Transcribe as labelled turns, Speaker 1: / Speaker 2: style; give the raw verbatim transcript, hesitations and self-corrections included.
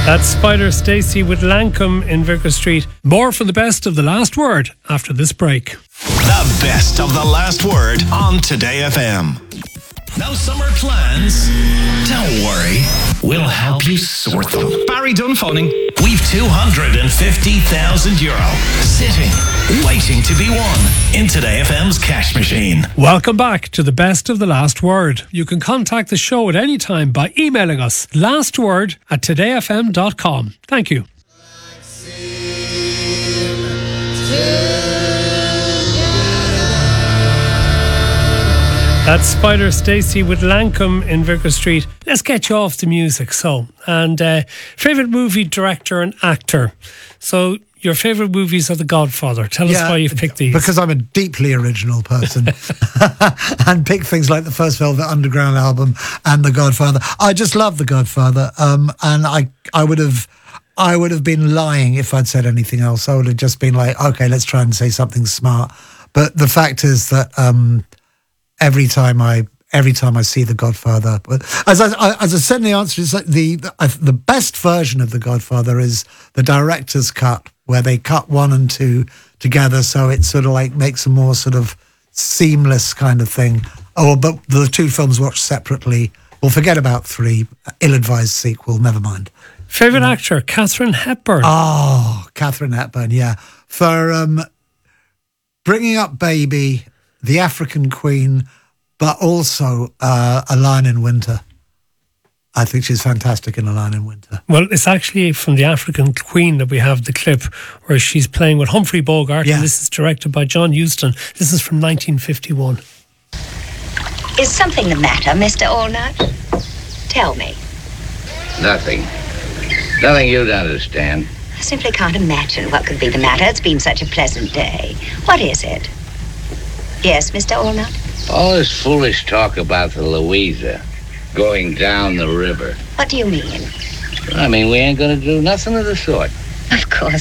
Speaker 1: That's Spider Stacey with Lancome in Vicar Street. More from the best of The Last Word after this break.
Speaker 2: The best of The Last Word on Today F M. No summer plans? Don't worry. We'll help you sort them. Barry Dunphoning. We've two hundred fifty thousand euro sitting, waiting to be won in Today F M's cash machine.
Speaker 1: Welcome back to the best of The Last Word. You can contact the show at any time by emailing us lastword at today f m dot com. Thank you. That's Spider Stacey with Lancome in Vicar Street. Let's get you off the music. So, and uh, favourite movie director and actor. So, your favourite movies are The Godfather. Tell yeah, us why you've picked these.
Speaker 3: Because I'm a deeply original person and pick things like the first Velvet Underground album and The Godfather. I just love The Godfather, um, and I I would have I would have been lying if I'd said anything else. I would have just been like, okay, let's try and say something smart. But the fact is that um, every time I every time I see The Godfather, but as I, I as I said in the answer, is like the the, the best version of The Godfather is the director's cut, where they cut one and two together, so it sort of like makes a more sort of seamless kind of thing. Oh, but the two films watched separately. We'll forget about three. Ill-advised sequel, never mind.
Speaker 1: Favourite yeah. actor, Katharine Hepburn.
Speaker 3: Oh, Katharine Hepburn, yeah. For um, Bringing Up Baby, The African Queen, but also uh, A Lion in Winter. I think she's fantastic in A Lion in Winter.
Speaker 1: Well, it's actually from The African Queen that we have the clip where she's playing with Humphrey Bogart, yeah. and this is directed by John Huston. This is from nineteen fifty-one.
Speaker 4: Is something the matter, Mister Allnut? Tell me.
Speaker 5: Nothing. Nothing you don't understand.
Speaker 4: I simply can't imagine what could be the matter. It's been such a pleasant day. What is it? Yes, Mister Allnut?
Speaker 5: All this foolish talk about the Louisa going down the river.
Speaker 4: What do you mean?
Speaker 5: I mean, we ain't gonna do nothing of the sort.
Speaker 4: Of course